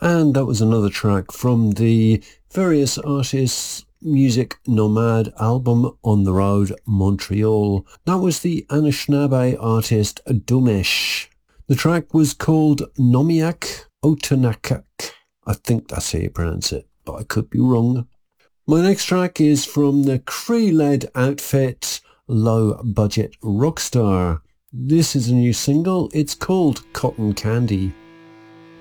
And that was another track from the Various Artists Music Nomad album On the Road, Montreal. That was the Anishinaabe artist Dumesh. The track was called Nomiak Otanakak. I think that's how you pronounce it, but I could be wrong. My next track is from the Cree-led outfit Low Budget Rockstar. This is a new single. It's called Cotton Candy.